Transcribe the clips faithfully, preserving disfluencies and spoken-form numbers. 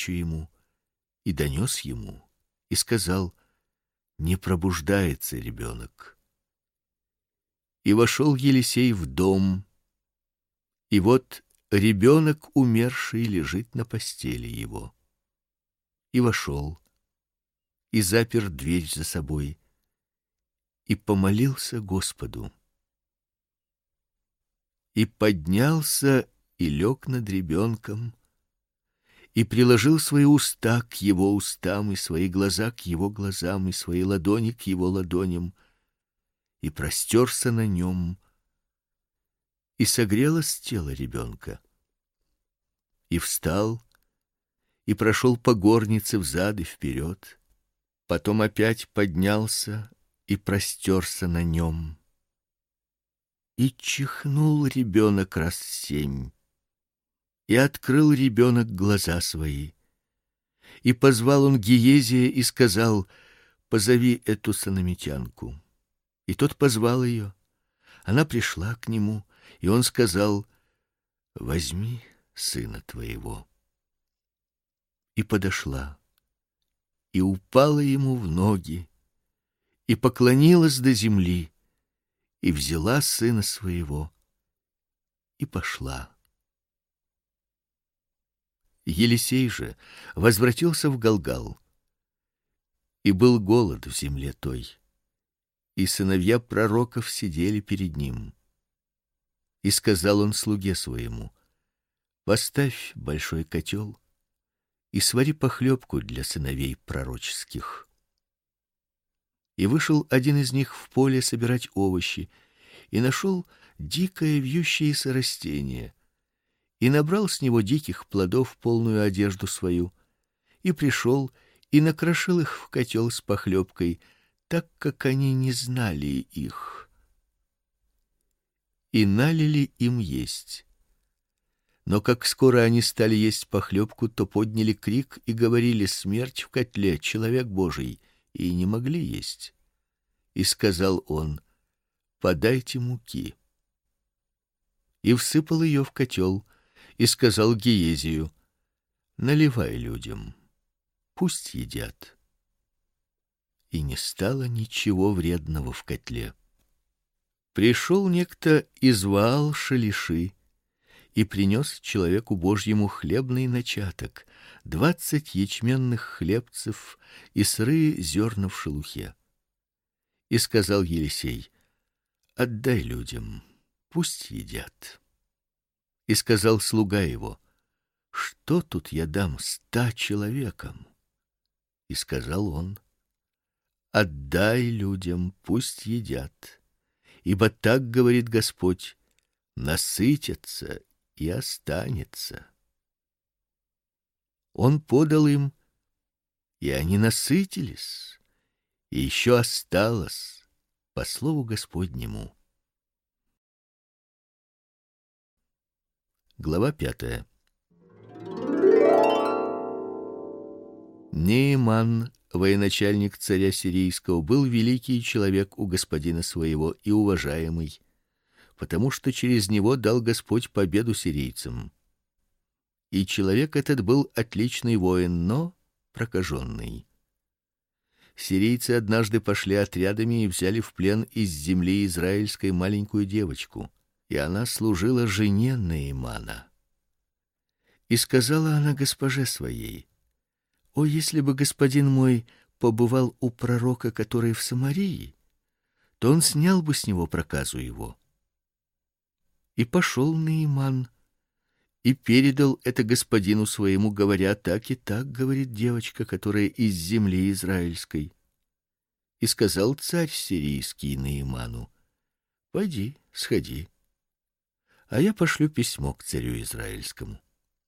навстречу ему и донес ему, и сказал: не пробуждается ребенок. И вошел Елисей в дом, и вот ребенок умерший лежит на постели его. И вошел, и запер дверь за собой, и помолился Господу. И поднялся и лег над ребенком, и приложил свои уста к его устам, и свои глаза к его глазам, и свои ладони к его ладоням, и простерся на нем, и согрелось тело ребенка. И встал, и прошел по горнице взад и вперед, потом опять поднялся и простерся на нем. И чихнул ребенок раз семь, и открыл ребенок глаза свои. И позвал он Гиезия и сказал: позови эту сунамитянку. И тот позвал ее. Она пришла к нему, и он сказал: возьми сына твоего. И подошла, и упала ему в ноги, и поклонилась до земли, и взяла сына своего, и пошла. Елисей же возвратился в Галгал, и был голод в земле той, и сыновья пророков сидели перед ним. И сказал он слуге своему: поставь большой котел и свари похлебку для сыновей пророческих. И вышел один из них в поле собирать овощи, и нашел дикое вьющееся растение, и набрал с него диких плодов полную одежду свою, и пришел и накрошил их в котел с похлебкой, так как они не знали их. И налили им есть. Но как скоро они стали есть похлебку, то подняли крик и говорили: смерть в котле, человек Божий, и не могли есть. И сказал он: подайте муки. И всыпал ее в котел, и сказал Гиезию: наливай людям, пусть едят. И не стало ничего вредного в котле. Пришел некто из Ваал-Шалиши и принес человеку Божьему хлебный начаток, двадцать ячменных хлебцев и сырые зерна в шелухе. И сказал Елисей: отдай людям, пусть едят. И сказал слуга его: что тут я дам ста человекам? И сказал он: отдай людям, пусть едят, ибо так говорит Господь: насытятся и останется. Он подал им, и они насытились, и еще осталось по слову Господнему. Глава пятая. Нееман, военачальник царя сирийского, был великий человек у господина своего и уважаемый, потому что через него дал Господь победу сирийцам. И человек этот был отличный воин, но прокаженный. Сирийцы однажды пошли отрядами и взяли в плен из земли израильской маленькую девочку, и она служила жене Неемана. И сказала она госпоже своей: о, если бы господин мой побывал у пророка, который в Самарии, то он снял бы с него проказу его. И пошел Нееман и передал это господину своему, говоря: так и так говорит девочка, которая из земли израильской. И сказал царь сирийский Нееману: пойди, сходи, а я пошлю письмо к царю израильскому.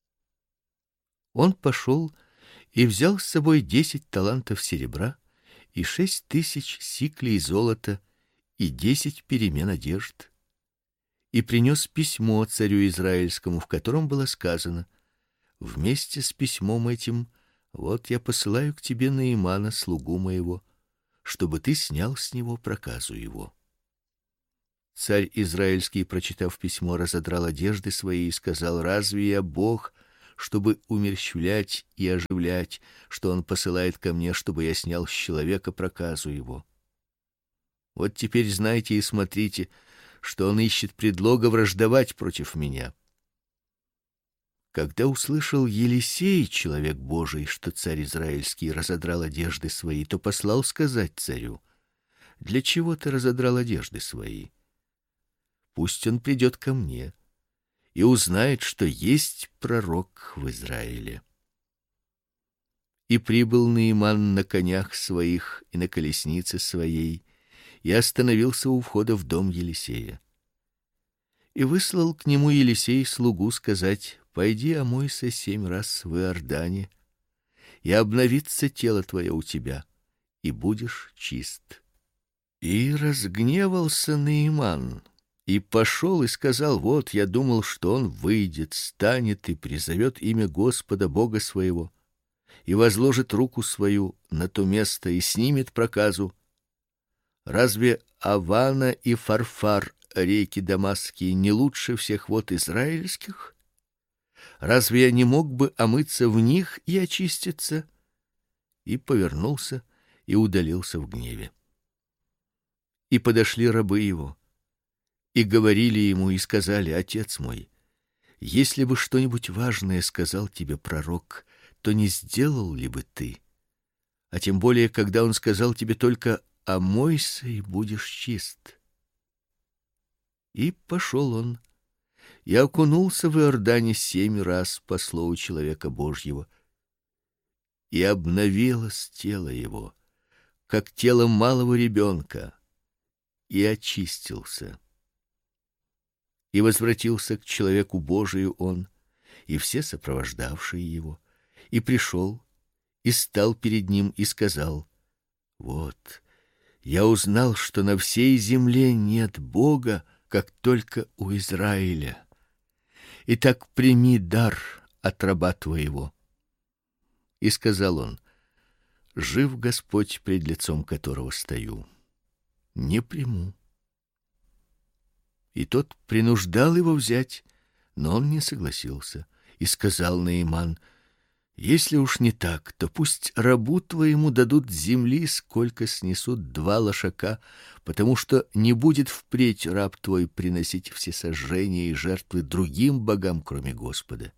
Он пошел и взял с собой десять талантов серебра и шесть тысяч сиклей золота и десять перемен одежд, и принес письмо царю израильскому, в котором было сказано: вместе с письмом этим вот я посылаю к тебе Неемана, слугу моего, чтобы ты снял с него проказу его. Царь израильский, прочитав письмо, разодрал одежды свои и сказал: разве я Бог, чтобы умерщвлять и оживлять, что он посылает ко мне, чтобы я снял с человека проказу его. Вот теперь знайте и смотрите, что он ищет предлога враждовать против меня. Когда услышал Елисей, человек Божий, что царь израильский разодрал одежды свои, то послал сказать царю: для чего ты разодрал одежды свои? Пусть он придет ко мне и узнает, что есть пророк в Израиле. И прибыл Нааман на конях своих и на колеснице своей, и остановился у входа в дом Елисея. И выслал к нему Елисей слугу сказать: пойди омойся семь раз в Иордане, и обновится тело твое у тебя, и будешь чист. И разгневался Нааман, и пошел и сказал: вот я думал, что он выйдет, станет и призовет имя Господа Бога своего, и возложит руку свою на то место и снимет проказу. Разве Авана и Фарфар, реки Дамасские, не лучше всех вод израильских? Разве я не мог бы омыться в них и очиститься? И повернулся и удалился в гневе. И подошли рабы его и говорили ему и сказали: отец мой, если бы что-нибудь важное сказал тебе пророк, то не сделал ли бы ты? А тем более, когда он сказал тебе только: омойся и будешь чист. И пошел он и окунулся в Иордане семь раз по слову человека Божьего, и обновилось тело его, как тело малого ребенка, и очистился. И возвратился к человеку Божию он, и все сопровождавшие его, и пришел, и стал перед ним, и сказал: вот, я узнал, что на всей земле нет Бога, как только у Израиля. Итак, прими дар от раба твоего. И сказал он: жив Господь, пред лицом которого стою, не приму. И тот принуждал его взять, но он не согласился, и сказал Нааман: если уж не так, то пусть рабу твоему дадут земли, сколько снесут два лошака, потому что не будет впредь раб твой приносить всесожжения и жертвы другим богам, кроме Господа.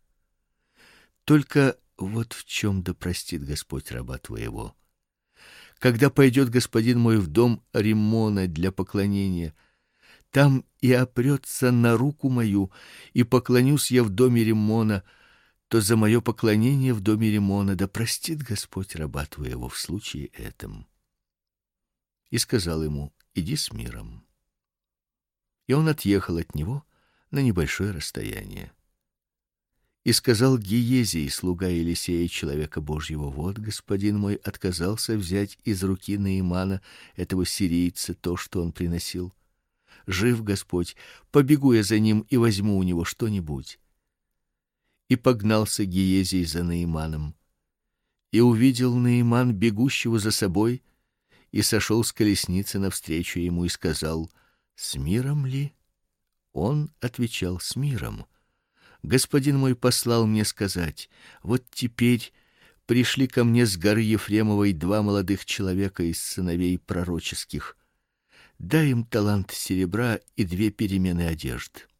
Только вот в чем да простит Господь раба твоего. Когда пойдет господин мой в дом Риммона для поклонения, там и опрется на руку мою, и поклонюсь я в доме Риммона, то за мое поклонение в доме Риммона да простит Господь раба твоего в случае этом. И сказал ему: иди с миром. И он отъехал от него на небольшое расстояние. И сказал Гиезий, слуга Елисея, человека Божьего: вот господин мой отказался взять из руки Наамана, этого сирийца, то, что он приносил. Жив Господь, побегу я за ним и возьму у него что-нибудь. И погнался Гиезий за Нааманом. И увидел Нааман бегущего за собой, и сошел с колесницы навстречу ему и сказал: с миром ли? Он отвечал: с миром. Господин мой послал мне сказать: вот теперь пришли ко мне с горы Ефремовой два молодых человека из сыновей пророческих. Дай им талант серебра и две перемены одежд.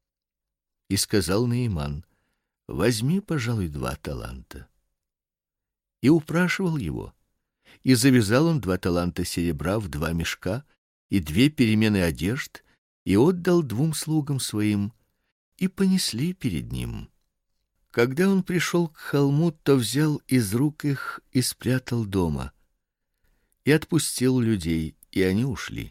И сказал Нааман: возьми, пожалуй, два таланта. И упрашивал его. И завязал он два таланта серебра в два мешка и две перемены одежд, и отдал двум слугам своим, и понесли перед ним. Когда он пришел к холму, то взял из рук их и спрятал дома, и отпустил людей, и они ушли.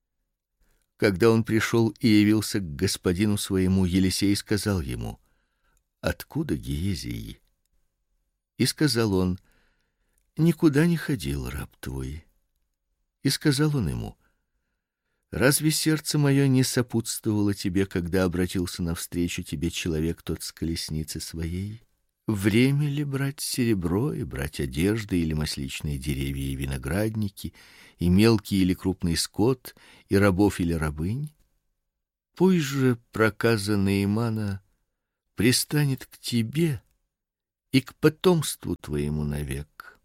Когда он пришел и явился к господину своему, Елисей сказал ему: откуда Гиезий? И сказал он: никуда не ходил раб твой. И сказал он ему: разве сердце мое не сопутствовало тебе, когда обратился навстречу тебе человек тот с колесницы своей? Время ли брать серебро и брать одежды или масличные деревья и виноградники, и мелкий или крупный скот, и рабов или рабынь? Пусть же проказа Наамана пристанет к тебе и к потомству твоему навек.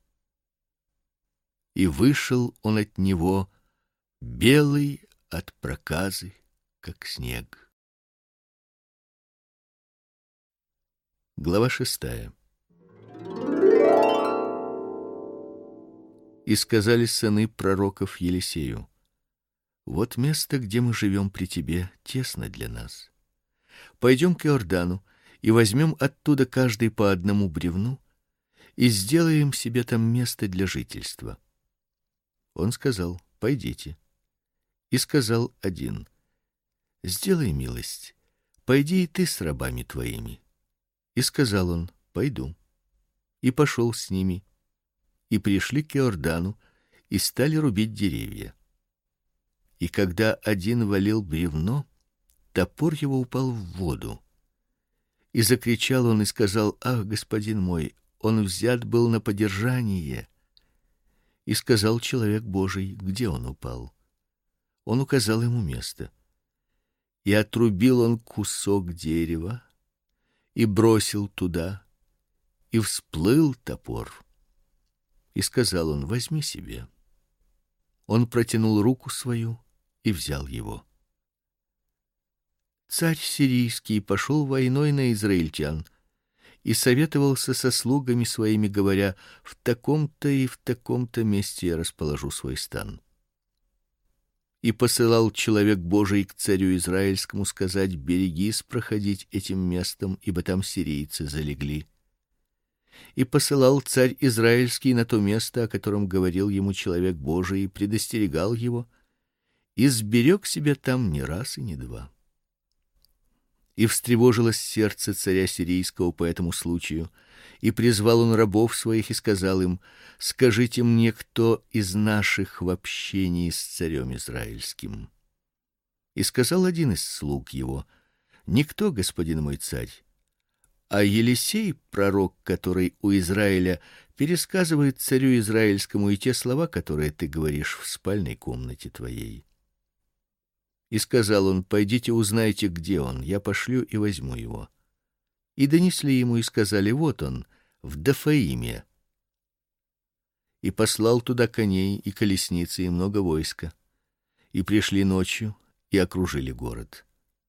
И вышел он от него белый от проказы, как снег. Глава шестая. И сказали сыны пророков Елисею: вот место, где мы живем при тебе, тесно для нас. Пойдем к Иордану и возьмем оттуда каждый по одному бревну и сделаем себе там место для жительства. Он сказал: пойдите. И сказал один: сделай милость, пойди и ты с рабами твоими. И сказал он: пойду. И пошел с ними. И пришли к Иордану и стали рубить деревья. И когда один валил бревно, топор его упал в воду. И закричал он и сказал: ах, господин мой, он взят был на подержание. И сказал человек Божий: где он упал? Он указал ему место. И отрубил он кусок дерева и бросил туда, и всплыл топор. И сказал он: возьми себе. Он протянул руку свою и взял его. Царь сирийский пошел войной на израильтян и советовался со слугами своими, говоря: в таком-то и в таком-то месте я расположу свой стан. И посылал человек Божий к царю израильскому сказать: берегись проходить этим местом, ибо там сирийцы залегли. И посылал царь израильский на то место, о котором говорил ему человек Божий, и предостерегал его, и сберег себе там не раз и не два. И встревожилось сердце царя сирийского по этому случаю, и призвал он рабов своих и сказал им: скажите мне, кто из наших в общении с царем израильским. И сказал один из слуг его: никто, господин мой царь, а Елисей, пророк, который у Израиля, пересказывает царю израильскому и те слова, которые ты говоришь в спальной комнате твоей. И сказал он: пойдите узнайте, где он, я пошлю и возьму его. И донесли ему и сказали: вот он, в Дофаиме. И послал туда коней и колесницы и много войска. И пришли ночью и окружили город.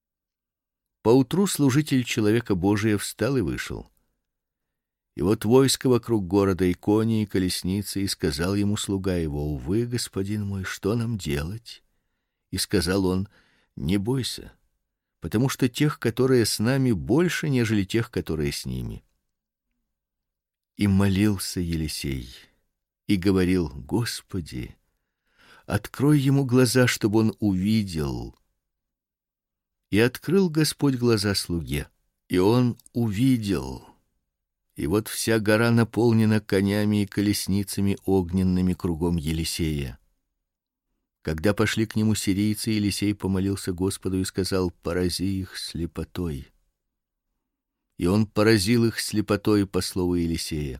Поутру служитель человека Божия встал и вышел. И вот войско вокруг города, и кони, и колесницы, и сказал ему слуга его: увы, господин мой, что нам делать? И сказал он: не бойся, потому что тех, которые с нами, больше, нежели тех, которые с ними. И молился Елисей и говорил: Господи, открой ему глаза, чтобы он увидел. И открыл Господь глаза слуге, и он увидел. И вот вся гора наполнена конями и колесницами огненными кругом Елисея. Когда пошли к нему сирийцы, Елисей помолился Господу и сказал: порази их слепотой. И он поразил их слепотой по слову Елисея.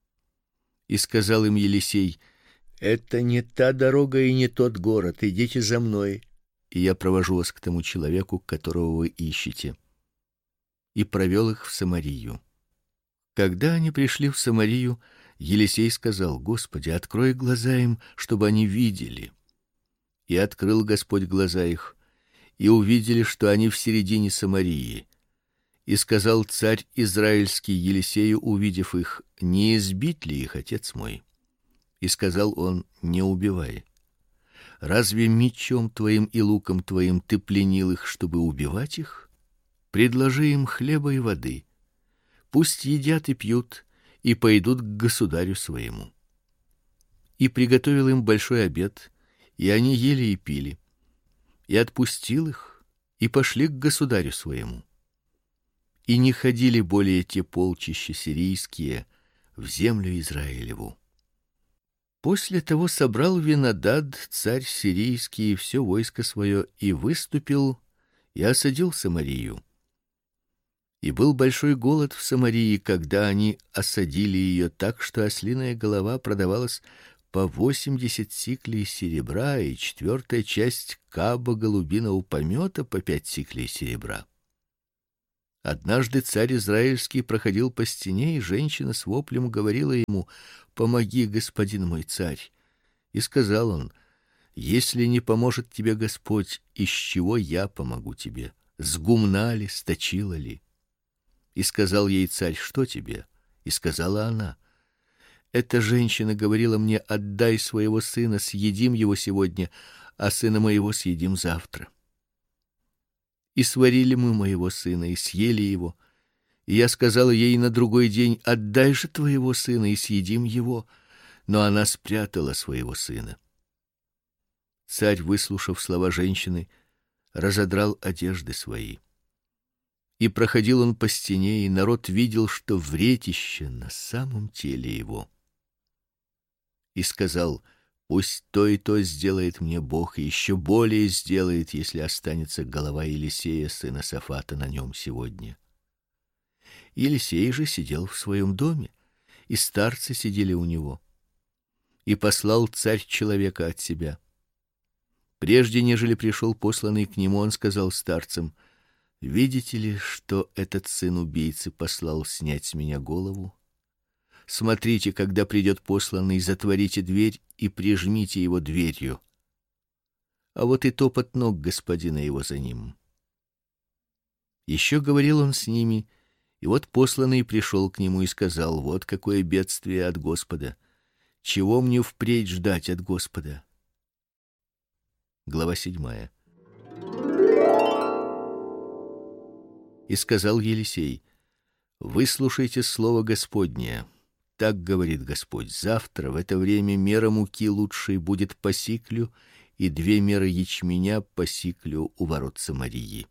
И сказал им Елисей: это не та дорога и не тот город, идите за мной, и я провожу вас к тому человеку, которого вы ищете. И провел их в Самарию. Когда они пришли в Самарию, Елисей сказал: Господи, открой глаза им, чтобы они видели. И открыл Господь глаза их, и увидели, что они в середине Самарии. И сказал царь израильский Елисею, увидев их: не избить ли их, отец мой? И сказал он: не убивай. Разве мечом твоим и луком твоим ты пленил их, чтобы убивать их? Предложи им хлеба и воды. Пусть едят и пьют, и пойдут к государю своему. И приготовил им большой обед, и они ели и пили. И отпустил их, и пошли к государю своему. И не ходили более те полчища сирийские в землю Израилеву. После того собрал Венадад, царь сирийский, все войско свое, и выступил, и осадил Самарию. И был большой голод в Самарии, когда они осадили ее так, что ослиная голова продавалась по восемьдесят сиклей серебра, и четвертая часть каба голубиного помета по пять сиклей серебра. Однажды царь израильский проходил по стене, и женщина с воплем говорила ему: "Помоги, господин мой царь". И сказал он: "Если не поможет тебе Господь, из чего я помогу тебе? С гумна ли, с точила ли?" И сказал ей царь: "Что тебе?" И сказала она: "Эта женщина говорила мне: отдай своего сына, съедим его сегодня, а сына моего съедим завтра. И сварили мы моего сына и съели его. И я сказала ей на другой день: отдай же твоего сына и съедим его. Но она спрятала своего сына". Царь, выслушав слова женщины, разодрал одежды свои. И проходил он по стене, и народ видел, что вретище на самом теле его. И сказал: "Пусть то и то сделает мне Бог, и еще более сделает, если останется голова Елисея сына Сафата на нем сегодня". Елисей же сидел в своем доме, и старцы сидели у него. И послал царь человека от себя. Прежде нежели пришел посланный к нему, он сказал старцам: "Видите ли, что этот сын убийцы послал снять с меня голову? Смотрите, когда придет посланный, затворите дверь и прижмите его дверью. А вот и топот ног господина его за ним". Еще говорил он с ними, и вот посланный пришел к нему и сказал: "Вот какое бедствие от Господа! Чего мне впредь ждать от Господа?" Глава седьмая. И сказал Елисей: "Выслушайте слово Господне. Так говорит Господь: завтра в это время мера муки лучшей будет по сиклю, и две меры ячменя по сиклю у ворот Самарии".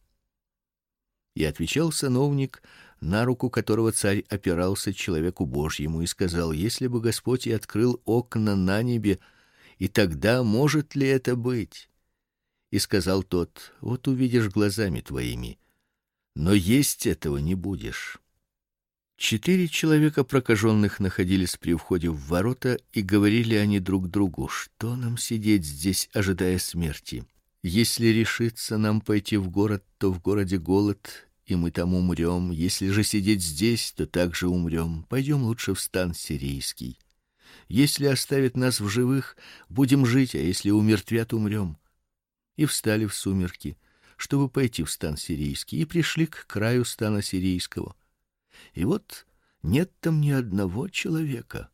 И отвечал сановник, на руку которого царь опирался, человеку Божьему, и сказал: "Если бы Господь и открыл окна на небе, и тогда может ли это быть?" И сказал тот: "Вот увидишь глазами твоими, но есть этого не будешь". Четыре человека прокаженных находились при входе в ворота, и говорили они друг другу: "Что нам сидеть здесь, ожидая смерти? Если решится нам пойти в город, то в городе голод, и мы там умрем. Если же сидеть здесь, то также умрем. Пойдем лучше в стан сирийский. Если оставят нас в живых, будем жить, а если умертвят, умрем". И встали в сумерки, чтобы пойти в стан сирийский, и пришли к краю стана сирийского. И вот нет там ни одного человека.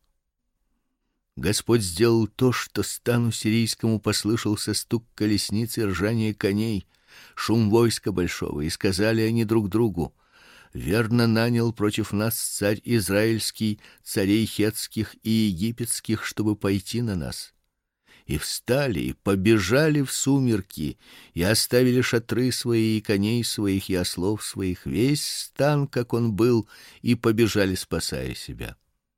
Господь сделал то, что стану сирийскому послышался стук колесниц и ржание коней, шум войска большого, и сказали они друг другу: "Верно нанял против нас царь израильский царей хетских и египетских, чтобы пойти на нас". И встали и побежали в сумерки, и оставили шатры свои и коней своих и ослов своих, весь стан, как он был, и побежали, спасая себя.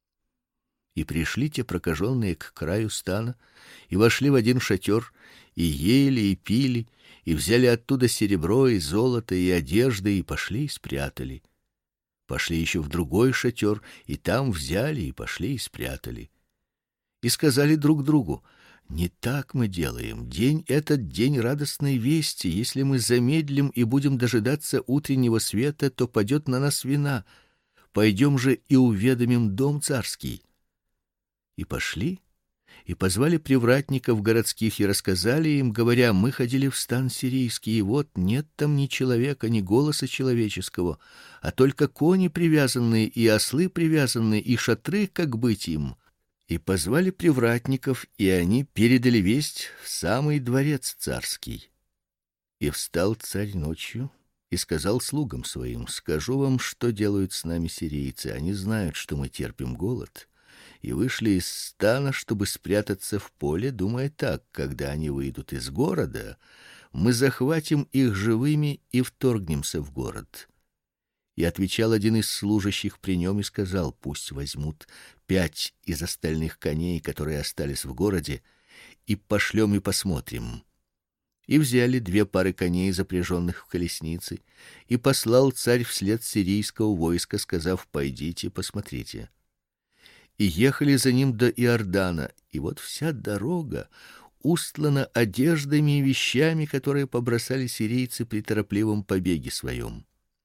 И пришли те прокаженные к краю стана, и вошли в один шатер, и ели, и пили, и взяли оттуда серебро и золото и одежды, и пошли и спрятали. Пошли еще в другой шатер, и там взяли и пошли и спрятали. И сказали друг другу: "Не так мы делаем. День этот день радостной вести. Если мы замедлим и будем дожидаться утреннего света, то падет на нас вина. Пойдем же и уведомим дом царский". И пошли, и позвали привратников городских и рассказали им, говоря: "Мы ходили в стан сирийский, и вот нет там ни человека, ни голоса человеческого, а только кони привязанные и ослы привязанные, и шатры, как быть им". И позвали привратников, и они передали весть в самый дворец царский. И встал царь ночью и сказал слугам своим: "Скажу вам, что делают с нами сирийцы. Они знают, что мы терпим голод, и вышли из стана, чтобы спрятаться в поле, думая так: когда они выйдут из города, мы захватим их живыми и вторгнемся в город". И отвечал один из служащих при нем и сказал: "Пусть возьмут пять из остальных коней, которые остались в городе, и пошлем и посмотрим". И взяли две пары коней, запряженных в колесницы, и послал царь вслед сирийского войска, сказав: "Пойдите, посмотрите". И ехали за ним до Иордана, и вот вся дорога устлана одеждами и вещами, которые побросали сирийцы при торопливом побеге своем.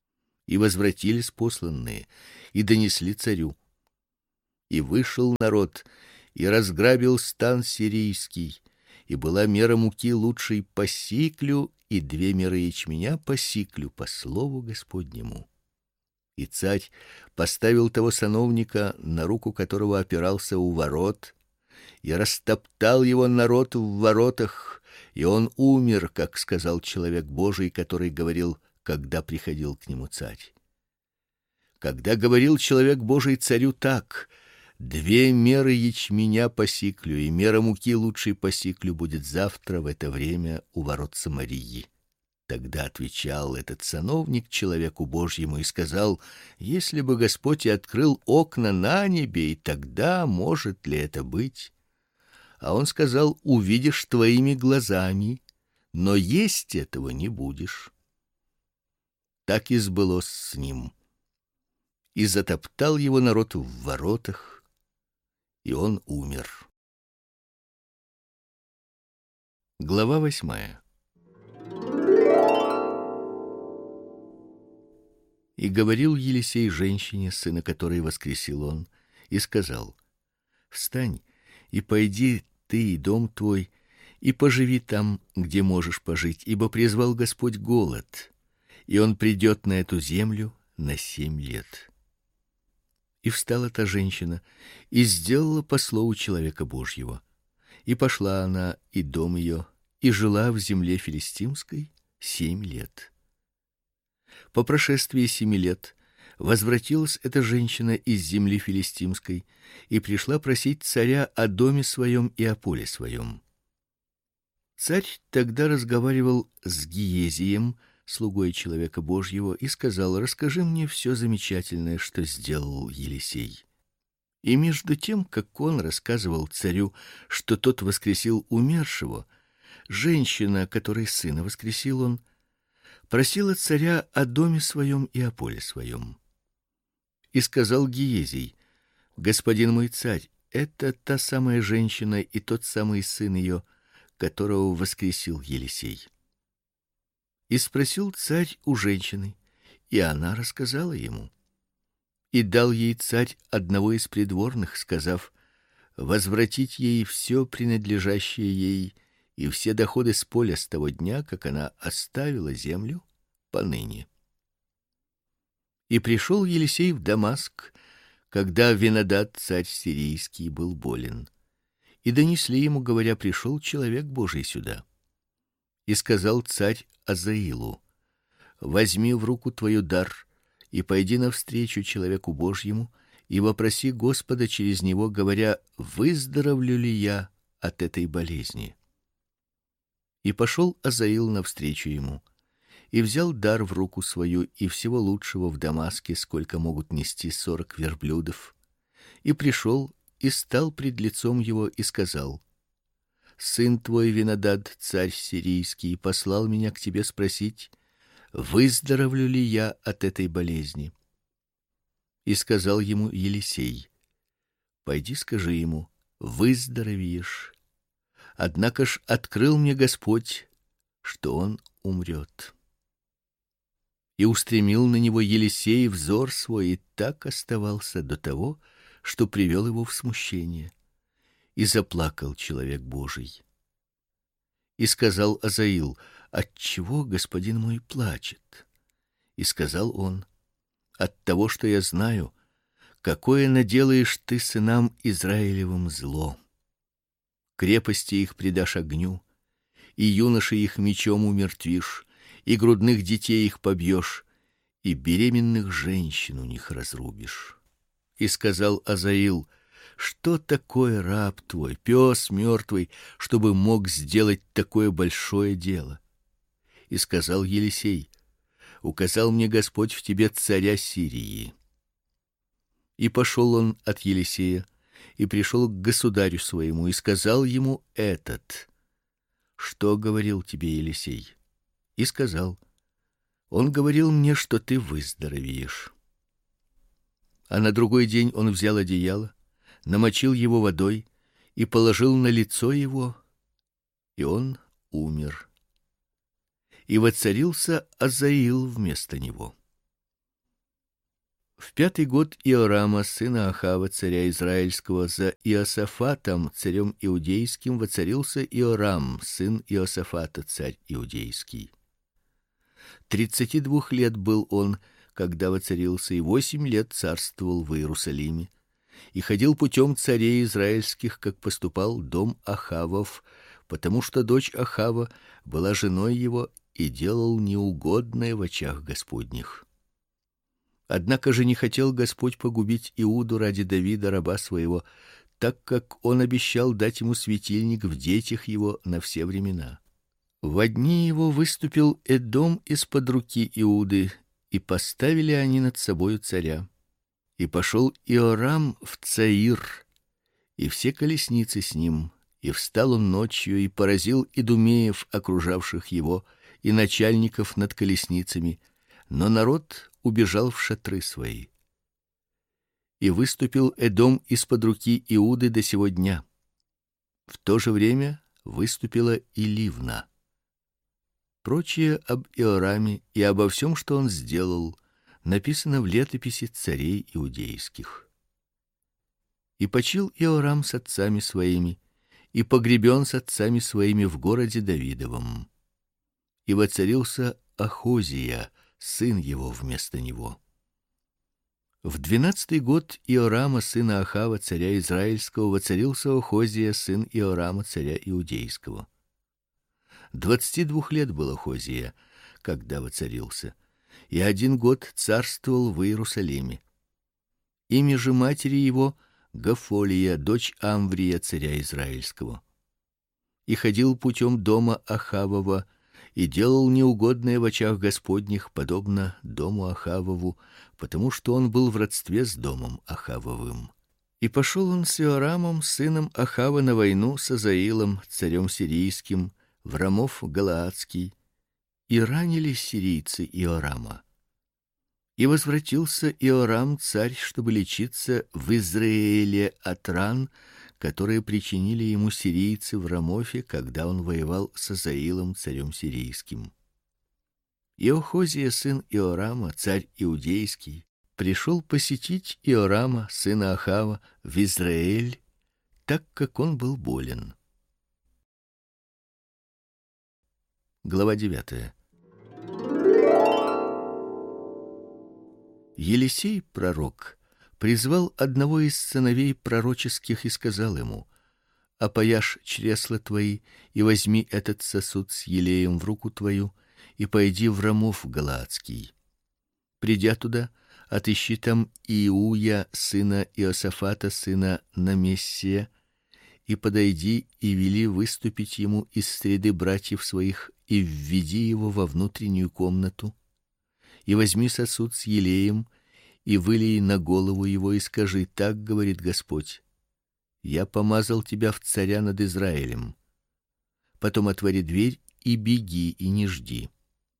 И возвратились посланные и донесли царю. И вышел народ и разграбил стан сирийский, и была мера муки лучшей по сиклю, и две меры ячменя по сиклю по слову Господнему. И царь поставил того сановника, на руку которого опирался у ворот, и растоптал его народ в воротах, и он умер, как сказал человек Божий, который говорил, когда приходил к нему царь. Когда говорил человек Божий царю так: две меры ячменя по сиклю и мера муки лучшей по сиклю будет завтра в это время у ворот Самарии. Тогда отвечал этот сановник человеку Божьему и сказал: если бы Господь и открыл окна на небе, и тогда может ли это быть? А он сказал: увидишь твоими глазами, но есть этого не будешь. Так и сбылось с ним. И затоптал его народ в воротах, и он умер. Глава восьмая. И говорил Елисей женщине, сына которой воскресил он, и сказал: встань и пойди ты и дом твой, и поживи там, где можешь пожить, ибо призвал Господь голод, и он придет на эту землю на семь лет. И встала та женщина и сделала по слову человека Божьего. И пошла она и дом ее, и жила в земле филистимской семь лет. По прошествии семи лет возвратилась эта женщина из земли филистимской и пришла просить царя о доме своем и о поле своем. Царь тогда разговаривал с Гиезием, слугой человека Божьего, и сказал: расскажи мне все замечательное, что сделал Елисей. И между тем, как он рассказывал царю, что тот воскресил умершего, женщина, которой сына воскресил он, просила царя о доме своем и о поле своем. И сказал Гиезий: господин мой царь, это та самая женщина и тот самый сын ее, которого воскресил Елисей. И спросил царь у женщины, и она рассказала ему. И дал ей царь одного из придворных, сказав: возвратить ей все принадлежащее ей и все доходы с поля с того дня, как она оставила землю, поныне. И пришел Елисей в Дамаск, когда Венадад царь сирийский был болен. И донесли ему, говоря: пришел человек Божий сюда. И сказал царь Азаилу: возьми в руку твою дар и пойди навстречу человеку Божьему и вопроси Господа через него, говоря: выздоровлю ли я от этой болезни? И пошел Азаил навстречу ему, и взял дар в руку свою и всего лучшего в Дамаске, сколько могут нести сорок верблюдов, и пришел и стал пред лицом его и сказал: сын твой Венадад, царь сирийский, послал меня к тебе спросить, выздоровлю ли я от этой болезни. И сказал ему Елисей: пойди, скажи ему: выздоровеешь. Однако ж открыл мне Господь, что он умрет. И устремил на него Елисей взор свой, и так оставался до того, что привел его в смущение. И заплакал человек Божий. И сказал Азаил: отчего господин мой плачет? И сказал он: от того, что я знаю, какое наделаешь ты сынам Израилевым зло. Крепости их предашь огню, и юношей их мечом умертвишь, и грудных детей их побьешь, и беременных женщин у них разрубишь. И сказал Азаил: что такое раб твой, пес мертвый, чтобы мог сделать такое большое дело? И сказал Елисей: указал мне Господь в тебе царя Сирии. И пошел он от Елисея и пришел к государю своему и сказал ему этот: что говорил тебе Елисей? И сказал: он говорил мне, что ты выздоровеешь. А на другой день он взял одеяло, намочил его водой и положил на лицо его, и он умер. И воцарился Азаил вместо него. В пятый год Иорама, сына Ахава, царя израильского, за Иосафатом, царем иудейским, воцарился Иорам, сын Иосафата, царь иудейский. Тридцати двух лет был он, когда воцарился, и восемь лет царствовал в Иерусалиме, и ходил путем царей израильских, как поступал дом Ахавов, потому что дочь Ахава была женой его, и делал неугодное в очах Господних. Однако же не хотел Господь погубить Иуду ради Давида раба своего, так как он обещал дать ему светильник в детях его на все времена. Во дни его выступил Эдом из-под руки Иуды, и поставили они над собою царя. И пошел Иорам в Цаир, и все колесницы с ним, и встал он ночью и поразил идумеев, окружавших его, и начальников над колесницами, но народ убежал в шатры свои. И выступил Эдом из-под руки Иуды до сего дня. В то же время выступила и Ливна. Прочее об Иораме и обо всем, что он сделал, написано в летописи царей иудейских. И почил Иорам с отцами своими, и погребен с отцами своими в городе Давидовом. И воцарился Ахозия, сын его, вместо него. В двенадцатый год Иорама, сына Ахава, царя израильского, воцарился Ахозия, сын Иорама, царя иудейского. Двадцати двух лет был Ахозия, когда воцарился, и один год царствовал в Иерусалиме. Имя же матери его Гафолия, дочь Амврия, царя израильского. И ходил путем дома Ахавова, и делал неугодное в очах Господних, подобно дому Ахавову, потому что он был в родстве с домом Ахавовым. И пошел он с Иорамом, сыном Ахава, на войну с Азаилом, царем сирийским, в Рамов Галаадский, и ранили сирийцы Иорама. И возвратился Иорам, царь, чтобы лечиться в Израиле от ран, которые причинили ему сирийцы в Рамофе, когда он воевал с Азаилом, царем сирийским. И Ахозия, сын Иорама, царь иудейский, пришел посетить Иорама, сына Ахава, в Израиль, так как он был болен. Глава девятая. Елисей пророк призвал одного из сыновей пророческих и сказал ему: опояшь чресла твои и возьми этот сосуд с елеем в руку твою и пойди в Рамов Галаадский. Придя туда, отыщи там Иуя, сына Иосафата, сына Намессия, и подойди и вели выступить ему из среды братьев своих, и введи его во внутреннюю комнату, и возьми сосуд с елеем и вылей на голову его, и скажи: так говорит Господь: я помазал тебя в царя над Израилем. Потом отвори дверь и беги, и не жди.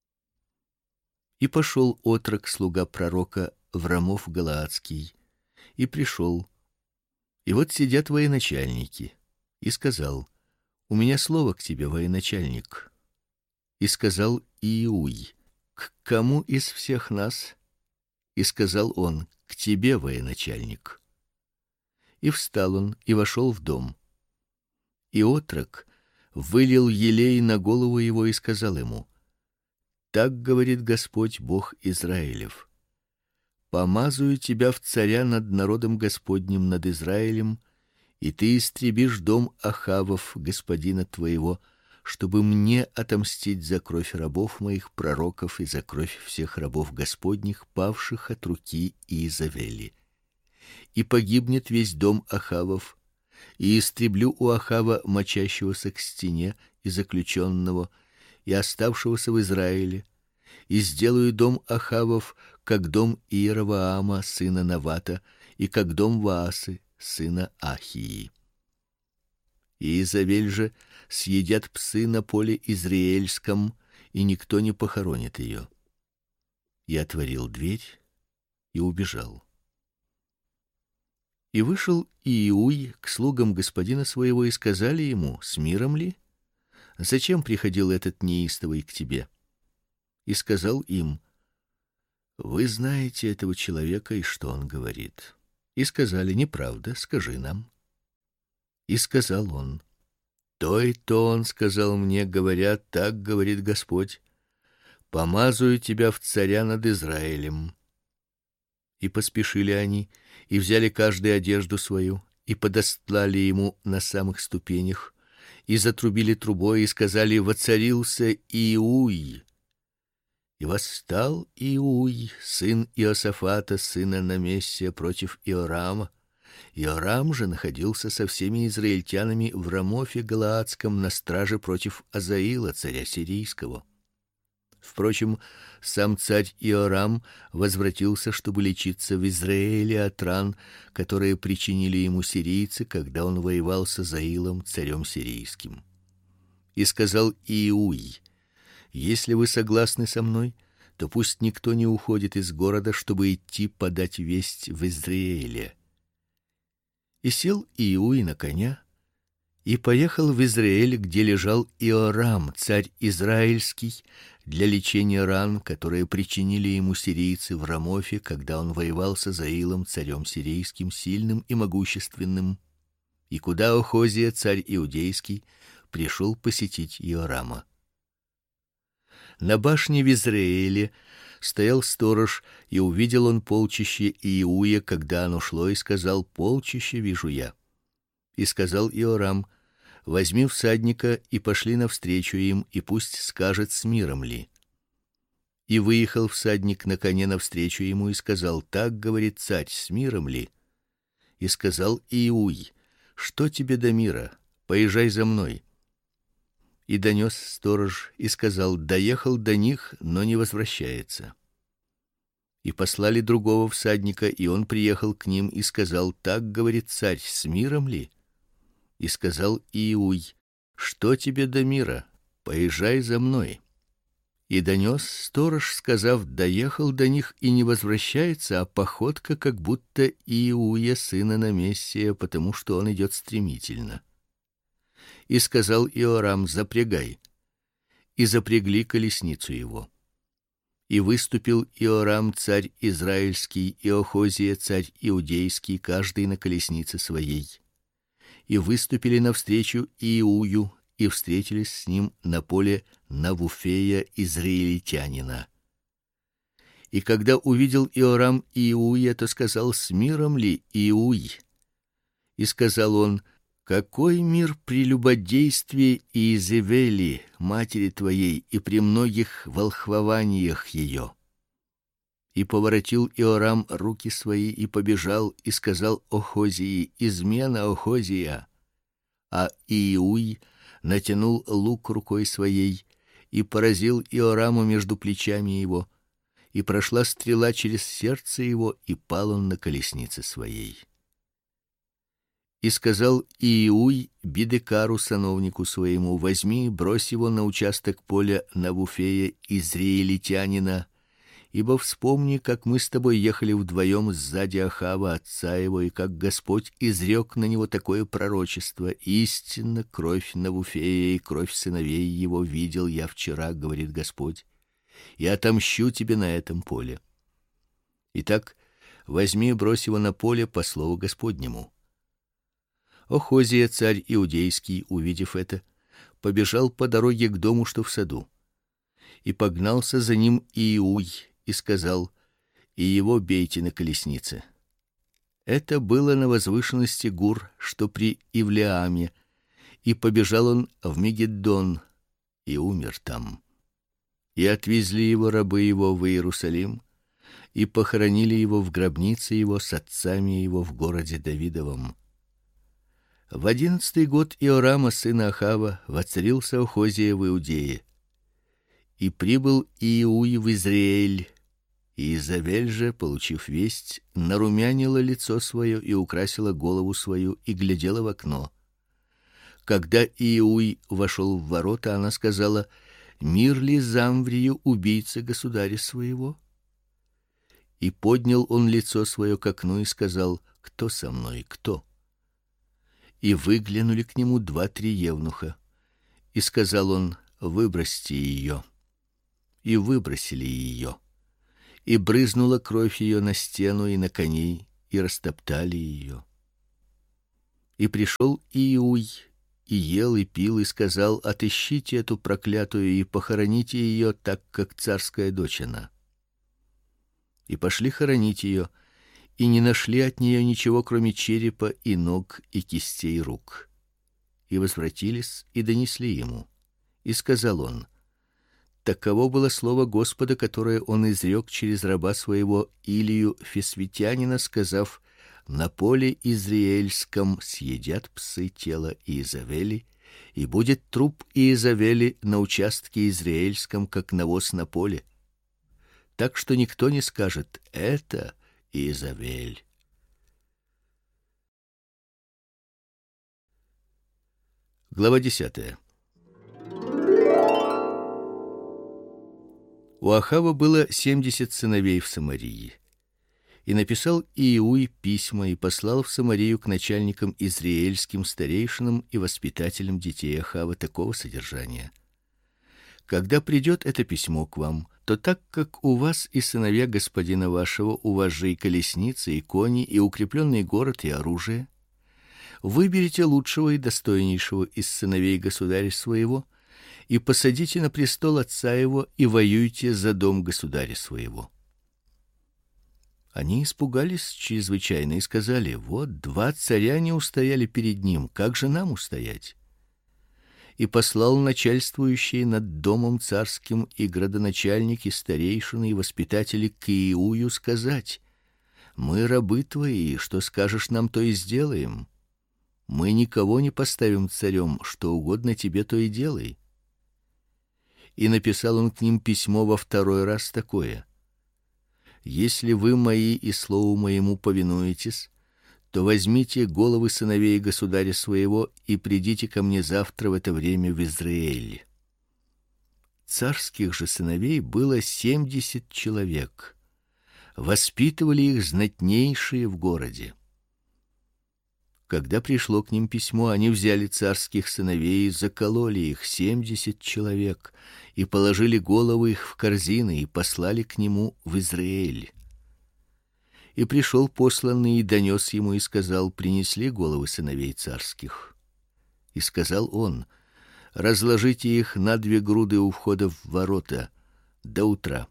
И пошел отрок, слуга пророка, в Рамов Галаадский, и пришел. И вот сидят военачальники, и сказал: у меня слово к тебе, военачальник. И сказал Иуй: к кому из всех нас? И сказал он: к тебе, военачальник. И встал он и вошел в дом. И отрок вылил елей на голову его и сказал ему: так говорит Господь, Бог Израилев: помазую тебя в царя над народом Господним, над Израилем, и ты истребишь дом Ахавов, господина твоего, чтобы мне отомстить за кровь рабов моих пророков и за кровь всех рабов Господних, павших от руки Иезавели. И погибнет весь дом Ахавов, и истреблю у Ахава мочащегося к стене и заключенного, и оставшегося в Израиле, и сделаю дом Ахавов как дом Иеровоама, сына Навата, и как дом Ваасы, сына Ахии. И Иезавель же съедят псы на поле Израильском, и никто не похоронит ее. И отворил дверь и убежал. И вышел Иуй к слугам господина своего, и сказали ему: с миром ли? Зачем приходил этот неистовый к тебе? И сказал им: Вы знаете этого человека и что он говорит? И сказали: неправда, скажи нам. И сказал он: то и то он сказал мне, говоря: так говорит Господь: помазую тебя в царя над Израилем. И поспешили они, и взяли каждый одежду свою, и подостлали ему на самых ступенях, и затрубили трубой, и сказали: воцарился Иуй. И восстал Иуй, сын Иосафата, сына Намессия, против Иорама. Иорам же находился со всеми израильтянами в Рамофе Галаадском на страже против Азаила, царя сирийского. Впрочем, сам царь Иорам возвратился, чтобы лечиться в Израиле от ран, которые причинили ему сирийцы, когда он воевал с Азаилом, царем сирийским. И сказал Иуй: если вы согласны со мной, то пусть никто не уходит из города, чтобы идти подать весть в Израиле. И сел Иуй на коня и поехал в Израиль, где лежал Иорам, царь израильский, для лечения ран, которые причинили ему сирийцы в Рамофе, когда он воевал с Азаилом, царем сирийским, сильным и могущественным, и куда Охозия, царь иудейский, пришел посетить Иорама. На башне в Израиле стоял сторож, и увидел он полчище Иуя, когда оно шло, и сказал: полчище вижу я. И сказал Иорам: возьми всадника и пошли навстречу им, и пусть скажет, с миром ли. И выехал всадник на коне навстречу ему и сказал: так говорит царь, с миром ли. И сказал Иуй: что тебе до мира? Поезжай за мной. И донес сторож и сказал: доехал до них, но не возвращается. И послали другого всадника, и он приехал к ним и сказал: так говорит царь, с миром ли. И сказал Иуй: что тебе до мира? Поезжай за мной. И донес сторож, сказав: доехал до них и не возвращается, а походка как будто Иуя, сына Намессия, потому что он идет стремительно. И сказал Иорам: запрягай. И запрягли колесницу его. И выступил Иорам, царь израильский, и Охозия, царь иудейский, каждый на колеснице своей. И выступили навстречу Иую, и встретились с ним на поле Навуфея израильтянина. И когда увидел Иорам Иуя, то сказал: с миром ли, Иуй? И сказал он: какой мир при любодействии Иезавели, матери твоей, и при многих волхвованиях ее? И поворотил Иорам руки свои и побежал, и сказал Охозии: измена, Охозия. А Иуй натянул лук рукой своей и поразил Иораму между плечами его, и прошла стрела через сердце его, и пал он на колеснице своей. И сказал Иуй Бидекару, сановнику своему: возьми, брось его на участок поля Навуфея израильтянина, ибо вспомни, как мы с тобой ехали вдвоем сзади Ахава отца его, и как Господь изрек на него такое пророчество: истинно кровь Навуфея и кровь сыновей его видел я вчера, говорит Господь, и отомщу тебе на этом поле. Итак, возьми, брось его на поле по слову Господнему. Охозия, царь иудейский, увидев это, побежал по дороге к дому, что в саду. И погнался за ним Иуй и сказал: и его бейте на колеснице. Это было на возвышенности Гур, что при Ивлеаме, и побежал он в Мегиддон и умер там. И отвезли его рабы его в Иерусалим, и похоронили его в гробнице его с отцами его в городе Давидовом. В одиннадцатый год Иорама, сына Ахава, воцарился Охозия в Иудее. И прибыл Иуй в Израиль, и Иезавель же, получив весть, нарумянила лицо свое и украсила голову свою и глядела в окно. Когда Иуй вошел в ворота, она сказала: мир ли Замврию, убийце государя своего? И поднял он лицо свое к окну и сказал: кто со мной, кто? И выглянули к нему два-три евнуха. И сказал он: выбросьте ее. И выбросили ее. и брызнула кровь ее на стену и на коней, и растоптали ее. И пришел Иуй, и ел и пил, и сказал: отыщите эту проклятую и похороните ее, так как царская дочь она. И пошли хоронить ее, и не нашли от нее ничего, кроме черепа и ног и кистей рук. И возвратились и донесли ему. И сказал он: таково было слово Господа, которое он изрек через раба своего Илию Фисвитянина, сказав: на поле израильском съедят псы тело Иезавели, и будет труп Иезавели на участке израильском, как навоз на поле. Так что никто не скажет: это Иезавель. Глава десятая. У Ахава было семьдесят сыновей в Самарии. И написал Иуй письма и послал в Самарию к начальникам израильским, старейшинам и воспитателям детей Ахава такого содержания: когда придет это письмо к вам, то так как у вас и сыновья господина вашего, у вас же и колесницы, и кони, и укрепленный город, и оружие, выберите лучшего и достойнейшего из сыновей государя своего и посадите на престол отца его и воюйте за дом государя своего. Они испугались чрезвычайно и сказали: вот два царя не устояли перед ним, как же нам устоять? И послал начальствующий над домом царским и градоначальники, старейшины и воспитатели к Иую сказать: мы рабы твои, что скажешь нам, то и сделаем. Мы никого не поставим царем, что угодно тебе, то и делай. И написал он к ним письмо во второй раз такое: если вы мои и слову моему повинуетесь, то возьмите головы сыновей государя своего и придите ко мне завтра в это время в Израиль. Царских же сыновей было семьдесят человек. Воспитывали их знатнейшие в городе. Когда пришло к ним письмо, они взяли царских сыновей, закололи их семьдесят человек и положили головы их в корзины и послали к нему в Израиль. И пришел посланный и донес ему и сказал: принесли головы сыновей царских. И сказал он: разложите их на две груды у входа в ворота до утра.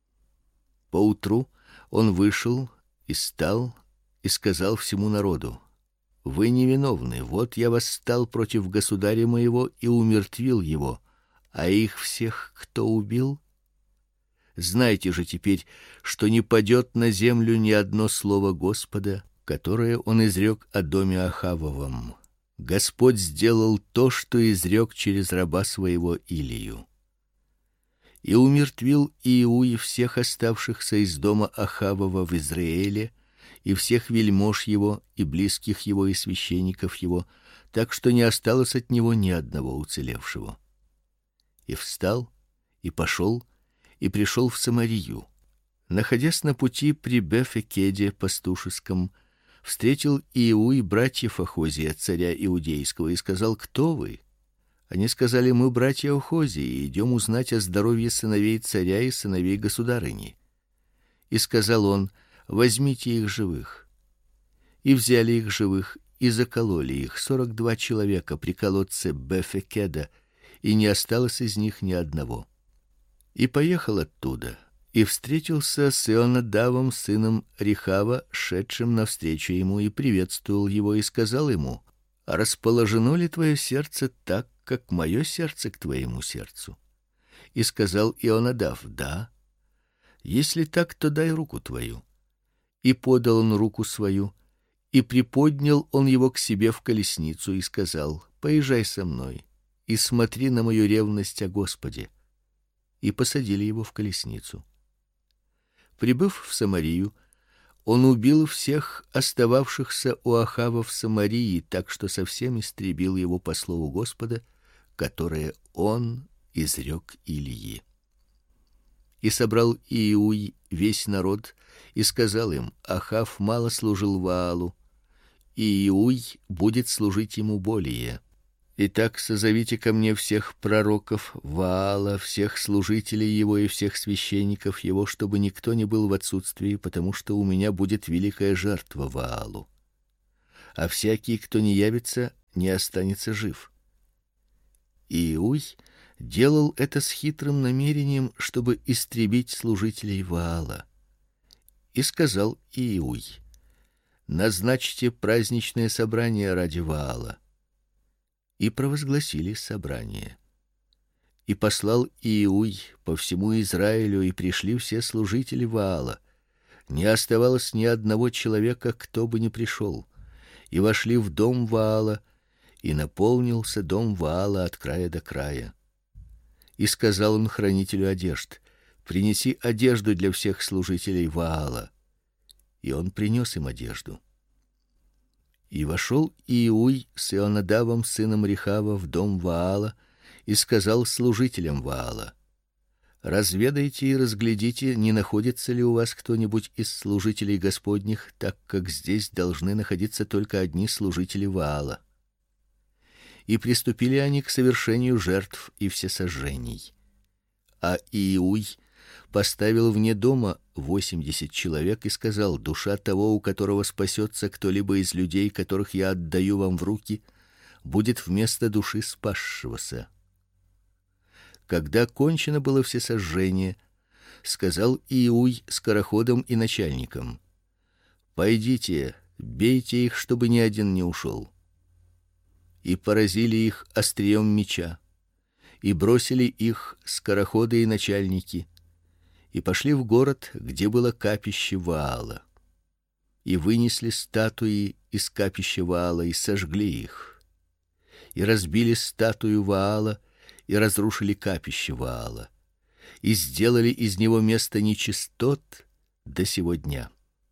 Поутру он вышел и стал и сказал всему народу: вы невиновны, вот я восстал против государя моего и умертвил его, а их всех кто убил? Знайте же теперь, что не падет на землю ни одно слово Господа, которое он изрек о доме Ахавовом. Господь сделал то, что изрек через раба своего Илию. И умертвил Иуй всех оставшихся из дома Ахавова в Израиле, и всех вельмож его, и близких его, и священников его, так что не осталось от него ни одного уцелевшего. И встал, и пошел, и пришел в Самарию. Находясь на пути при Бефекеде пастушеском, встретил Иуй братьев Ахозия, царя иудейского, и сказал: кто вы? Они сказали: мы братья Ахозии, и идем узнать о здоровье сыновей царя и сыновей государыни. И сказал он: возьмите их живых. И взяли их живых и закололи их, сорок два человека при колодце Бефекеда, и не осталось из них ни одного. И поехал оттуда, и встретился с Ионадавом, сыном Рехава, шедшим навстречу ему, и приветствовал его и сказал ему: расположено ли твое сердце так, как мое сердце к твоему сердцу? И сказал Ионадав: да. Если так, то дай руку твою. И подал он руку свою, и приподнял он его к себе в колесницу и сказал: поезжай со мной и смотри на мою ревность о Господе. И посадили его в колесницу. Прибыв в Самарию, он убил всех остававшихся у Ахава в Самарии, так что совсем истребил его по слову Господа, которое он изрек Илии. И собрал Иуй весь народ и сказал им: Ахав мало служил Ваалу, и Иуй будет служить ему более. Итак, созовите ко мне всех пророков Ваала, всех служителей его и всех священников его, чтобы никто не был в отсутствии, потому что у меня будет великая жертва Ваалу. А всякий, кто не явится, не останется жив. Иуй делал это с хитрым намерением, чтобы истребить служителей Ваала. И сказал Иуй: назначьте праздничное собрание ради Ваала. И провозгласили собрание. И послал Иуй по всему Израилю, и пришли все служители Ваала. Не оставалось ни одного человека, кто бы не пришел. И вошли в дом Ваала, и наполнился дом Ваала от края до края. И сказал он хранителю одежд: принеси одежду для всех служителей Ваала. И он принес им одежду. И вошел Иуй с Ионадавом сыном Рехава в дом Ваала и сказал служителям Ваала: разведайте и разглядите, не находится ли у вас кто-нибудь из служителей Господних, так как здесь должны находиться только одни служители Ваала. И приступили они к совершению жертв и всесожжений. А Иуй поставил вне дома восемьдесят человек и сказал: душа того, у которого спасется кто-либо из людей, которых я отдаю вам в руки, будет вместо души спасшегося. Когда кончено было всесожжение, сказал Иуй скороходам и начальникам: пойдите, бейте их, чтобы ни один не ушел. И поразили их острием меча, и бросили их скороходы и начальники, и пошли в город, где было капище Ваала, и вынесли статуи из капища Ваала и сожгли их, и разбили статую Ваала и разрушили капище Ваала, и сделали из него место нечистот до сего дня.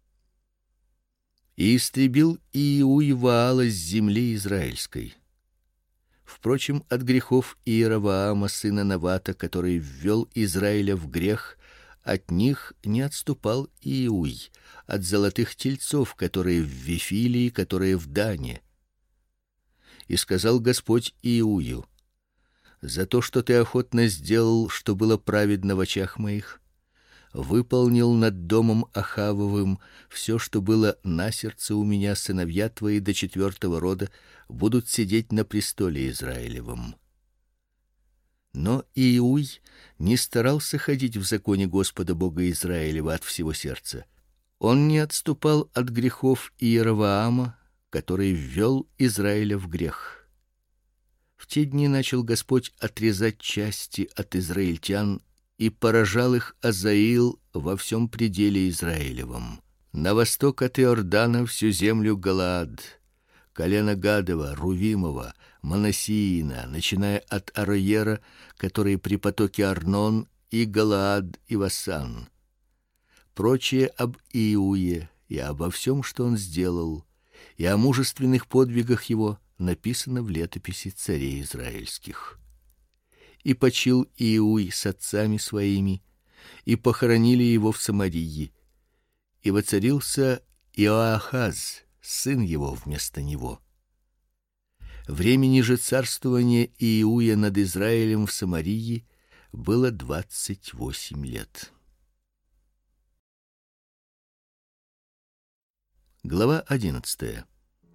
И истребил Иуй Ваала с земли израильской. Впрочем, от грехов Иеровоама сына Навата, который ввел Израиля в грех, от них не отступал Иуй, от золотых тельцов, которые в Вифиле, которые в Дане. И сказал Господь Иую: за то, что ты охотно сделал, что было праведно в очах моих, выполнил над домом Ахавовым все, что было на сердце у меня, сыновья твои до четвертого рода будут сидеть на престоле Израилевом. Но Иуй не старался ходить в законе Господа Бога Израилева от всего сердца. Он не отступал от грехов Иеровоама, который ввел Израиля в грех. В те дни начал Господь отрезать части от израильтян и поражал их Азаил во всем пределе Израилевом. На восток от Иордана всю землю Галаад, колено Гадова, Рувимова, Манассиина, начиная от Ароера, который при потоке Арнон, и Галаад и Васан. Прочее об Иуе и обо всем, что он сделал, и о мужественных подвигах его написано в летописи царей израильских. И почил Иуй с отцами своими, и похоронили его в Самарии. И воцарился Иоахаз, сын его, вместо него. Времени же царствования Иуя над Израилем в Самарии было двадцать восемь лет. Глава одиннадцатая.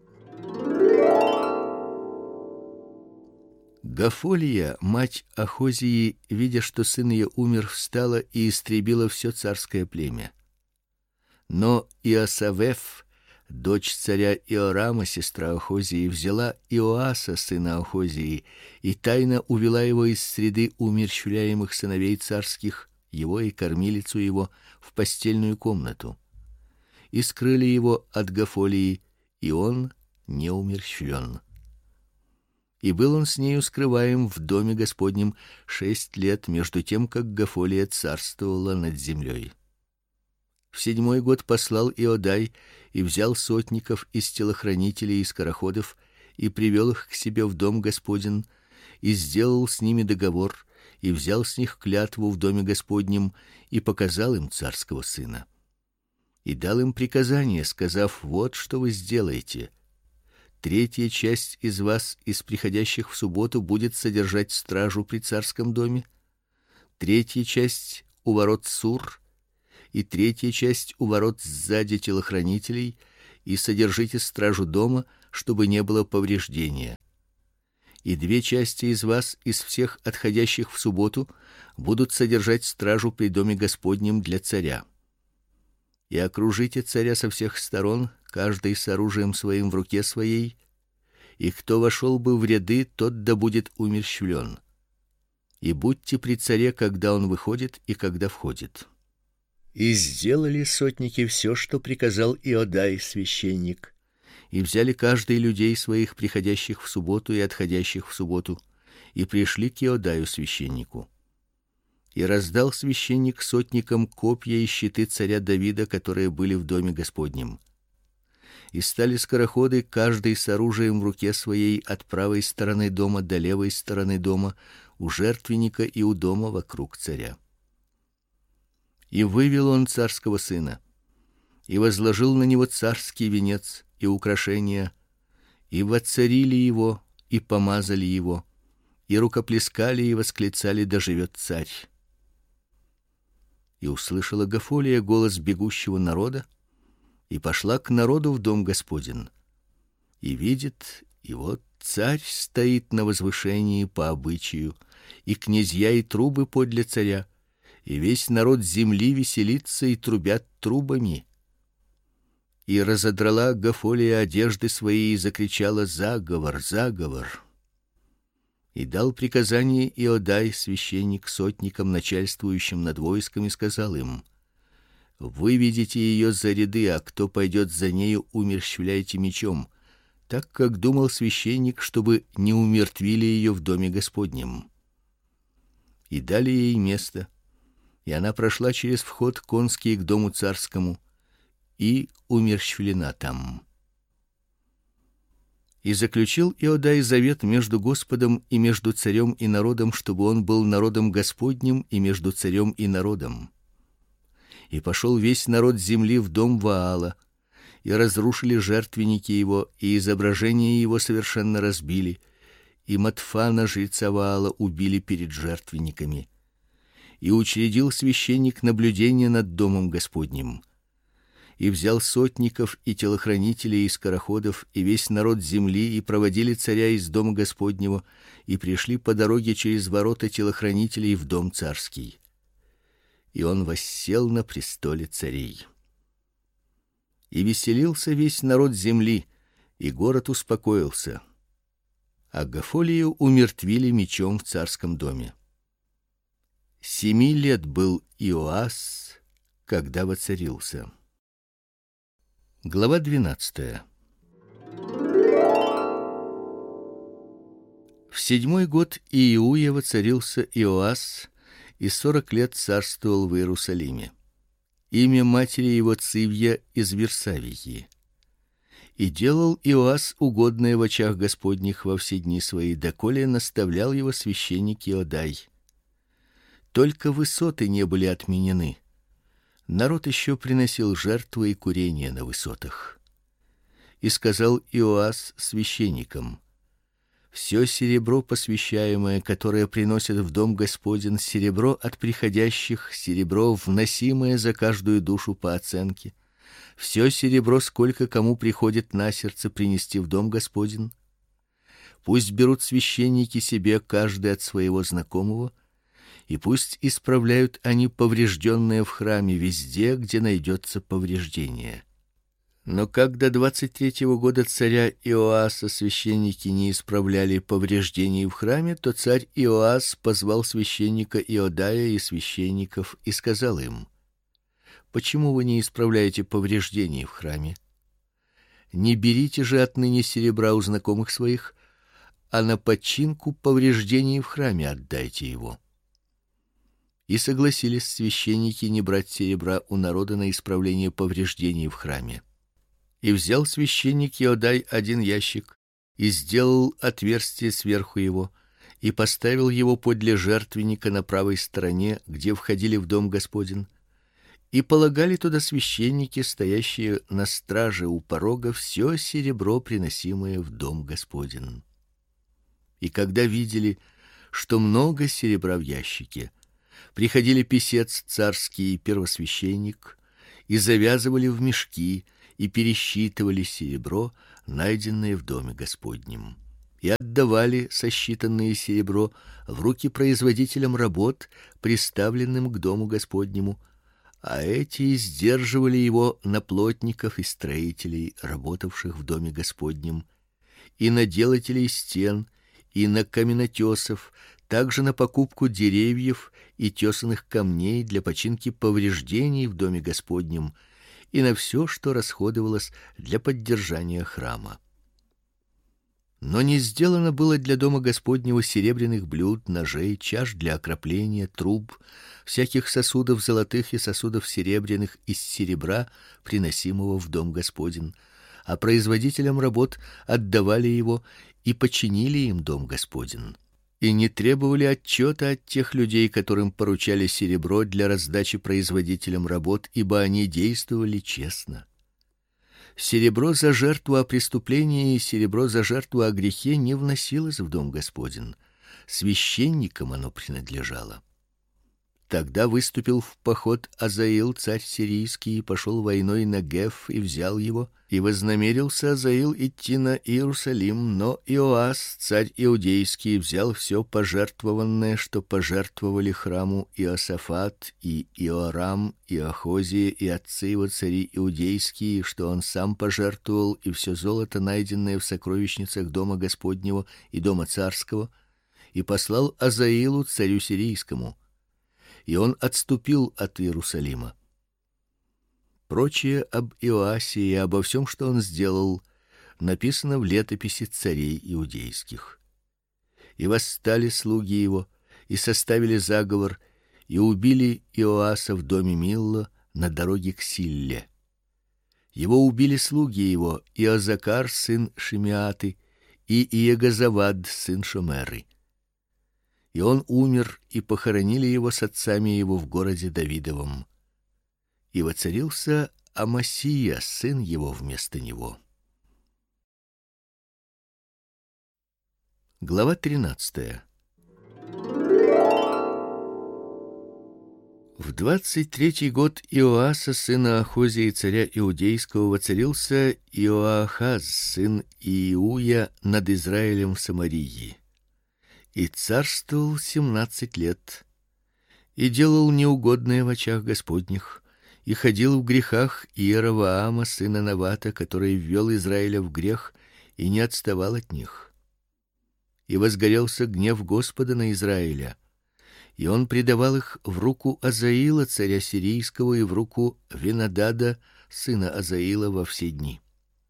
Гафолия, мать Ахозии, видя, что сын ее умер, встала и истребила все царское племя. Но Иосавеф, дочь царя Иорама, сестра Ахозии, взяла Иоаса, сына Ахозии, и тайно увела его из среды умерщвляемых сыновей царских, его и кормилицу его, в постельную комнату. И скрыли его от Гафолии, и он не умерщвлен. И был он с нею скрываем в доме Господнем шесть лет, между тем, как Гафолия царствовала над землей. В седьмой год послал Иодай и взял сотников из телохранителей и скороходов и привел их к себе в дом Господень и сделал с ними договор и взял с них клятву в доме Господнем и показал им царского сына. И дал им приказание, сказав: вот что вы сделаете: Третья часть из вас, из приходящих в субботу, будет содержать стражу при царском доме. Третья часть у ворот сур, и третья часть у ворот сзади телохранителей, и содержите стражу дома, чтобы не было повреждения. И две части из вас, из всех отходящих в субботу, будут содержать стражу при доме Господнем для царя. И окружите царя со всех сторон, каждый с оружием своим в руке своей, и кто вошел бы в ряды, тот да будет умерщвлен. И будьте при царе, когда он выходит и когда входит. И сделали сотники все, что приказал Иодай священник, и взяли каждый людей своих, приходящих в субботу и отходящих в субботу, и пришли к Иодаю священнику. И раздал священник сотникам копья и щиты царя Давида, которые были в доме Господнем. И стали скороходы, каждый с оружием в руке своей, от правой стороны дома до левой стороны дома, у жертвенника и у дома вокруг царя. И вывел он царского сына, и возложил на него царский венец и украшения, и воцарили его, и помазали его, и рукоплескали и восклицали: да живет царь. И услышала Гафолия голос бегущего народа, и пошла к народу в дом Господень. И видит, и вот царь стоит на возвышении по обычаю, и князья и трубы подле царя, и весь народ земли веселится и трубят трубами. И разодрала Гафолия одежды свои и закричала: заговор, заговор. И дал приказание Иодай священник сотникам, начальствующим над войском, и сказал им: выведите ее за ряды, а кто пойдет за нею, умерщвляйте мечом, так как думал священник, чтобы не умертвили ее в доме Господнем. И дали ей место, и она прошла через вход конский к дому царскому, и умерщвлена там. И заключил Иодай завет между Господом и между царем и народом, чтобы он был народом Господним и между царем и народом. И пошел весь народ земли в дом Ваала, и разрушили жертвенники его, и изображения его совершенно разбили, и Матфана жреца Ваала убили перед жертвенниками. И учредил священник наблюдение над домом Господним. И взял сотников и телохранителей и скороходов и весь народ земли, и проводили царя из дома Господнего, и пришли по дороге через ворота телохранителей в дом царский. И он воссел на престоле царей. И веселился весь народ земли, и город успокоился. А Гафолию умертвили мечом в царском доме. Семи лет был Иоас, когда воцарился. Глава двенадцатая. В седьмой год Иуя воцарился Иоас, и сорок лет царствовал в Иерусалиме. Имя матери его Цивья из Версавии. И делал Иоас угодное в очах Господних во все дни свои, доколе наставлял его священник Иодай. Только высоты не были отменены. Народ еще приносил жертвы и курения на высотах. И сказал Иоас священникам: все серебро посвящаемое, которое приносят в дом Господень, серебро от приходящих, серебро вносимое за каждую душу по оценке, все серебро, сколько кому приходит на сердце принести в дом Господень, пусть берут священники себе каждый от своего знакомого, и пусть исправляют они поврежденное в храме везде, где найдется повреждение. Но как до двадцать третьего года царя Иоаса священники не исправляли повреждений в храме, то царь Иоас позвал священника Иодая и священников и сказал им: почему вы не исправляете повреждений в храме? Не берите же отныне серебра у знакомых своих, а на починку повреждений в храме отдайте его. И согласились священники не брать серебра у народа на исправление повреждений в храме. И взял священник Иодай один ящик и сделал отверстие сверху его и поставил его подле жертвенника на правой стороне, где входили в дом Господень, И полагали туда священники, стоящие на страже у порога, все серебро, приносимое в дом Господень. И когда видели, что много серебра в ящике, приходили писец царский и первосвященник и завязывали в мешки и пересчитывали серебро, найденное в доме Господнем, и отдавали сосчитанное серебро в руки производителям работ, приставленным к дому Господнему, а эти сдерживали его на плотников и строителей, работавших в доме Господнем, и на делателей стен, и на каменотесов, также на покупку деревьев и тесаных камней для починки повреждений в доме Господнем, и на все, что расходовалось для поддержания храма. Но не сделано было для дома Господнего серебряных блюд, ножей, чаш для окропления, труб, всяких сосудов золотых и сосудов серебряных из серебра, приносимого в дом Господень, а производителям работ отдавали его и починили им дом Господень. И не требовали отчета от тех людей, которым поручали серебро для раздачи производителям работ, ибо они действовали честно. Серебро за жертву о преступлении и серебро за жертву о грехе не вносилось в дом Господень. Священникам оно принадлежало. Тогда выступил в поход Азаил, царь сирийский, и пошел войной на Геф и взял его, и вознамерился Азаил идти на Иерусалим, но Иоас, царь иудейский, взял все пожертвованное, что пожертвовали храму Иосафат и Иорам и Ахозия и отцы его цари иудейские, что он сам пожертвовал, и все золото, найденное в сокровищницах дома Господнего и дома царского, и послал Азаилу, царю сирийскому. И он отступил от Иерусалима. Прочее об Иоасе и обо всем, что он сделал, написано в летописи царей иудейских. И восстали слуги его и составили заговор и убили Иоаса в доме Милло на дороге к Силле. Его убили слуги его: Иозакар сын Шимеаты и Иегозавад сын Шомеры. И он умер, и похоронили его с отцами его в городе Давидовом. И воцарился Амасия, сын его, вместо него. Глава тринадцатая. В двадцать третий год Иоаса, сына Ахозии, царя иудейского, воцарился Иоахаз, сын Иуя, над Израилем в Самарии. И царствовал семнадцать лет, и делал неугодное в очах Господних, и ходил в грехах Иеровоама, сына Навата, который ввел Израиля в грех и не отставал от них. И возгорелся гнев Господа на Израиля, и он предавал их в руку Азаила, царя сирийского, и в руку Венадада, сына Азаила, во все дни.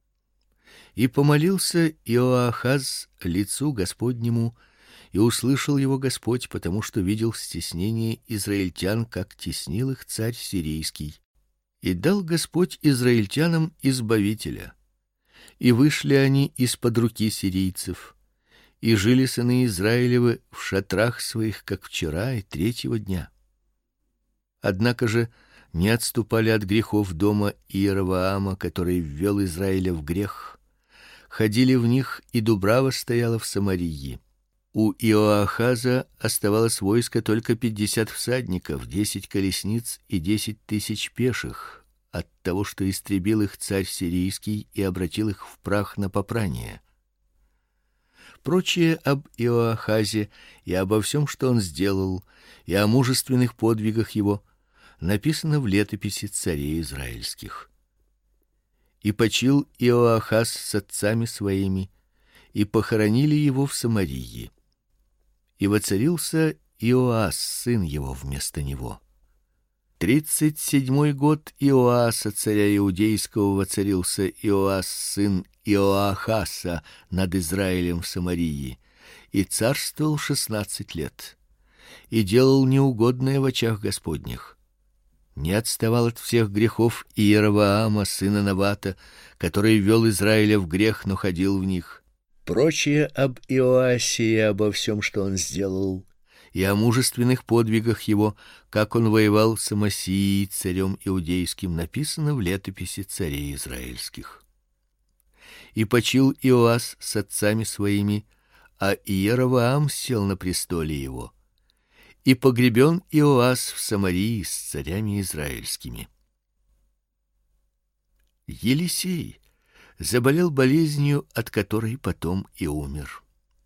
И помолился Иоахаз лицу Господнему, и услышал его Господь, потому что видел стеснение израильтян, как теснил их царь сирийский. И дал Господь израильтянам избавителя. И вышли они из-под руки сирийцев, и жили сыны Израилевы в шатрах своих, как вчера и третьего дня. Однако же не отступали от грехов дома Иеровоама, который ввел Израиля в грех. Ходили в них, и дубрава стояла в Самарии. У Иоахаза оставалось войско только пятьдесят всадников, десять колесниц и десять тысяч пеших, от того, что истребил их царь сирийский и обратил их в прах на попрание. Прочее об Иоахазе и обо всем, что он сделал, и о мужественных подвигах его, написано в летописи царей израильских. И почил Иоахаз с отцами своими, и похоронили его в Самарии. И воцарился Иоас, сын его, вместо него. Тридцать седьмой год Иоаса, царя иудейского, воцарился Иоас, сын Иоахаса, над Израилем в Самарии, и царствовал шестнадцать лет, и делал неугодное в очах Господних. Не отставал от всех грехов Иеровоама, сына Навата, который ввел Израиля в грех, но ходил в них. Прочее об Иоасе и обо всем, что он сделал, и о мужественных подвигах его, как он воевал с Амасией, царем иудейским, написано в летописи царей израильских. И почил Иоас с отцами своими, а Иеровоам сел на престоле его. И погребен Иоас в Самарии с царями израильскими. Елисей заболел болезнью, от которой потом и умер.